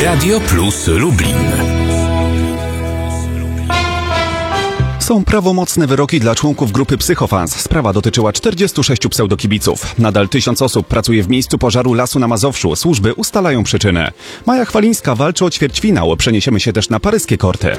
Radio Plus Lublin. Są prawomocne wyroki dla członków grupy Psychofans. Sprawa dotyczyła 46 pseudokibiców. Nadal 1000 osób pracuje w miejscu pożaru lasu na Mazowszu. Służby ustalają przyczynę. Maja Chwalińska walczy o ćwierćfinał. Przeniesiemy się też na paryskie korty.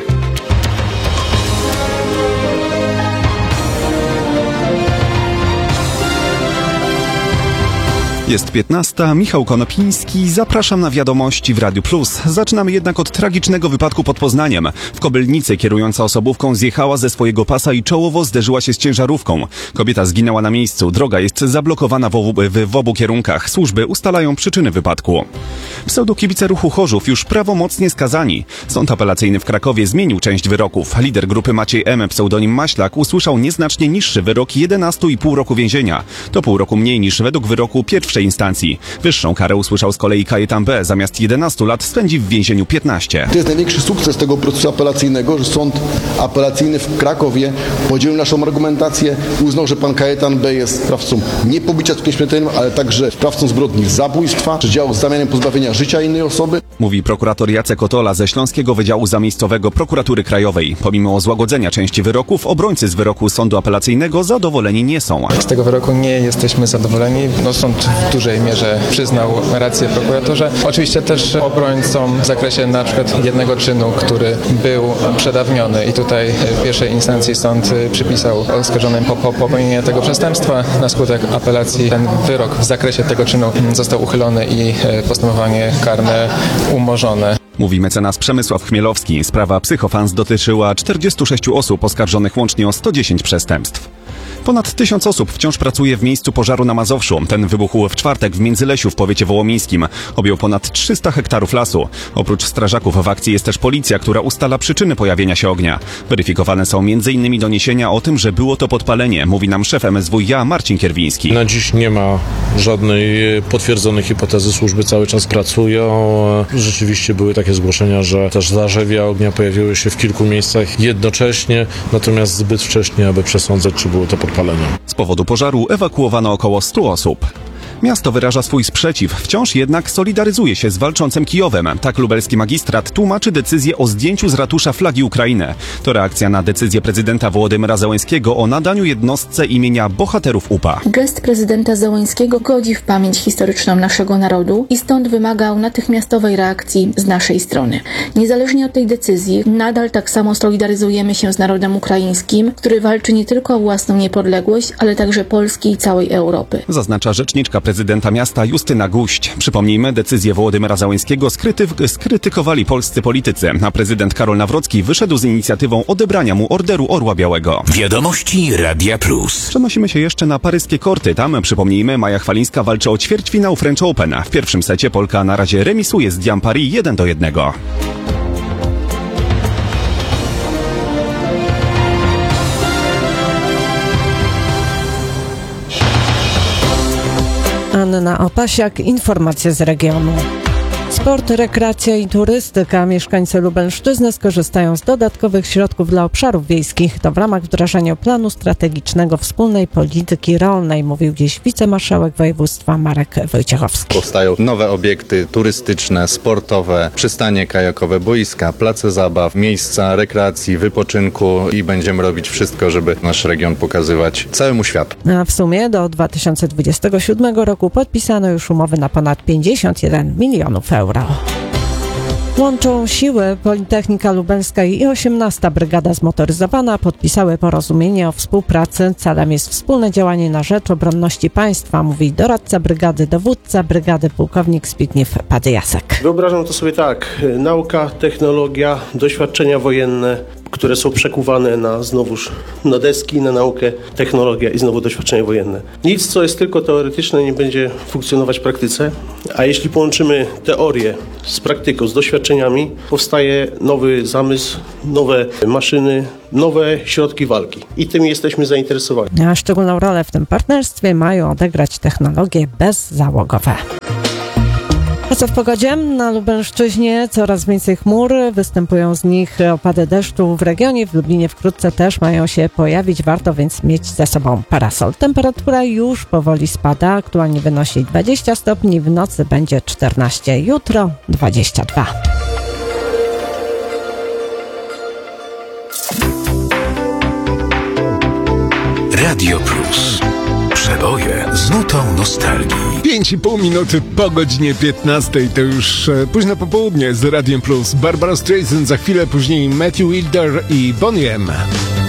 Jest 15. Michał Konopiński. Zapraszam na wiadomości w Radiu Plus. Zaczynamy jednak od tragicznego wypadku pod Poznaniem. W Kobylnicy kierująca osobówką zjechała ze swojego pasa i czołowo zderzyła się z ciężarówką. Kobieta zginęła na miejscu. Droga jest zablokowana w obu kierunkach. Służby ustalają przyczyny wypadku. Pseudokibice ruchu Chorzów już prawomocnie skazani. Sąd apelacyjny w Krakowie zmienił część wyroków. Lider grupy Maciej M., pseudonim Maślak, usłyszał nieznacznie niższy wyrok 11,5 roku więzienia. To pół roku mniej niż według wyroku pierwszej instancji. Wyższą karę usłyszał z kolei Kajetan B. Zamiast 11 lat spędzi w więzieniu 15. To jest największy sukces tego procesu apelacyjnego, że sąd apelacyjny w Krakowie podzielił naszą argumentację, uznał, że pan Kajetan B. jest sprawcą nie pobicia skutkiem śmiertelnym, ale także sprawcą zbrodni zabójstwa, czy działał z zamiarem pozbawienia życia innej osoby. Mówi prokurator Jacek Otola ze Śląskiego Wydziału Zamiejscowego Prokuratury Krajowej. Pomimo złagodzenia części wyroków, obrońcy z wyroku sądu apelacyjnego zadowoleni nie są. Z tego wyroku nie jesteśmy zadowoleni. Sąd w dużej mierze przyznał rację prokuratorze. Oczywiście też obrońcom w zakresie na przykład jednego czynu, który był przedawniony i tutaj w pierwszej instancji sąd przypisał oskarżonym popełnienie tego przestępstwa. Na skutek apelacji ten wyrok w zakresie tego czynu został uchylony i postępowanie karne umorzone. Mówi mecenas Przemysław Chmielowski. Sprawa Psychofans dotyczyła 46 osób oskarżonych łącznie o 110 przestępstw. Ponad 1000 osób wciąż pracuje w miejscu pożaru na Mazowszu. Ten wybuchł w czwartek w Międzylesiu w powiecie wołomińskim. Objął ponad 300 hektarów lasu. Oprócz strażaków w akcji jest też policja, która ustala przyczyny pojawienia się ognia. Weryfikowane są m.in. doniesienia o tym, że było to podpalenie, mówi nam szef MSWiA Marcin Kierwiński. Na dziś nie ma żadnej potwierdzonej hipotezy. Służby cały czas pracują. Rzeczywiście były takie zgłoszenia, że też zarzewia ognia pojawiły się w kilku miejscach jednocześnie, natomiast zbyt wcześnie, aby przesądzać, czy było to podpalenie. Z powodu pożaru ewakuowano około 100 osób. Miasto wyraża swój sprzeciw, wciąż jednak solidaryzuje się z walczącym Kijowem. Tak lubelski magistrat tłumaczy decyzję o zdjęciu z ratusza flagi Ukrainy. To reakcja na decyzję prezydenta Wołodymyra Zełenskiego o nadaniu jednostce imienia bohaterów UPA. Gest prezydenta Zełenskiego godzi w pamięć historyczną naszego narodu i stąd wymagał natychmiastowej reakcji z naszej strony. Niezależnie od tej decyzji, nadal tak samo solidaryzujemy się z narodem ukraińskim, który walczy nie tylko o własną niepodległość, ale także Polski i całej Europy. Zaznacza rzeczniczka prezydenta miasta Justyna Guść. Przypomnijmy, decyzję Wołodymyra Zełenskiego skrytykowali polscy politycy, a prezydent Karol Nawrocki wyszedł z inicjatywą odebrania mu Orderu Orła Białego. Wiadomości Radia Plus. Przenosimy się jeszcze na paryskie korty. Tam, przypomnijmy, Maja Chwalińska walczy o ćwierćfinał French Open. W pierwszym secie Polka na razie remisuje z Diam Paris 1-1. Anna Opasiak, informacje z regionu. Sport, rekreacja i turystyka. Mieszkańcy Lubelszczyzny skorzystają z dodatkowych środków dla obszarów wiejskich. To w ramach wdrażania planu strategicznego wspólnej polityki rolnej, mówił dziś wicemarszałek województwa Marek Wojciechowski. Powstają nowe obiekty turystyczne, sportowe, przystanie kajakowe, boiska, place zabaw, miejsca rekreacji, wypoczynku i będziemy robić wszystko, żeby nasz region pokazywać całemu światu. A w sumie do 2027 roku podpisano już umowy na ponad 51 milionów euro. Łączą siły Politechnika Lubelska i 18. Brygada Zmotoryzowana podpisały porozumienie o współpracy. Celem jest wspólne działanie na rzecz obronności państwa, mówi doradca brygady, dowódca brygady pułkownik Zbigniew Padyjasek. Wyobrażam to sobie tak, nauka, technologia, doświadczenia wojenne, które są przekuwane na deski, na naukę, technologia i znowu doświadczenie wojenne. Nic, co jest tylko teoretyczne, nie będzie funkcjonować w praktyce, a jeśli połączymy teorię z praktyką, z doświadczeniami, powstaje nowy zamysł, nowe maszyny, nowe środki walki. I tym jesteśmy zainteresowani. A szczególną rolę w tym partnerstwie mają odegrać technologie bezzałogowe. A co w pogodzie? Na Lubelszczyźnie coraz więcej chmur, występują z nich opady deszczu w regionie. W Lublinie wkrótce też mają się pojawić, warto więc mieć ze sobą parasol. Temperatura już powoli spada, aktualnie wynosi 20 stopni, w nocy będzie 14, jutro 22. Radio Plus. Przeboje z nutą nostalgii. 5,5 minuty po godzinie 15. To już późne popołudnie z Radiem Plus. Barbara Streisand, za chwilę później Matthew Wilder i Boney M.